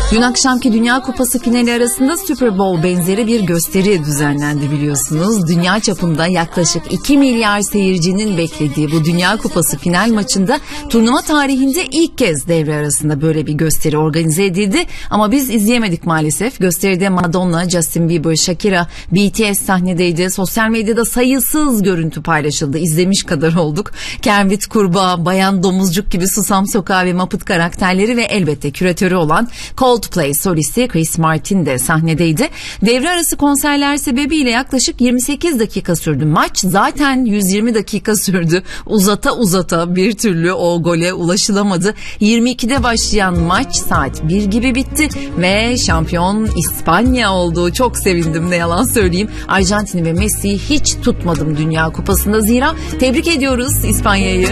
Dün akşamki Dünya Kupası finali arasında Super Bowl benzeri bir gösteri düzenlendi biliyorsunuz. Dünya çapında yaklaşık 2 milyar seyircinin beklediği bu Dünya Kupası final maçında turnuva tarihinde ilk kez devre arasında böyle bir gösteri organize edildi. Ama biz izleyemedik maalesef. Gösteride Madonna, Justin Bieber, Shakira, BTS sahnedeydi. Sosyal medyada sayısız görüntü paylaşıldı. İzlemiş kadar olduk. Kermit Kurbağa, Bayan Domuzcuk gibi Susam Sokağı ve Muppet karakterleri ve elbette küratörü olan Coldplay solisti Chris Martin de sahnedeydi. Devre arası konserler sebebiyle yaklaşık 28 dakika sürdü. Maç zaten 120 dakika sürdü. Uzata bir türlü o gole ulaşılamadı. 22'de başlayan maç saat 1 gibi bitti ve şampiyon İspanya oldu. Çok sevindim, ne yalan söyleyeyim. Arjantin ve Messi'yi hiç tutmadım Dünya Kupası'nda, zira tebrik ediyoruz İspanya'yı.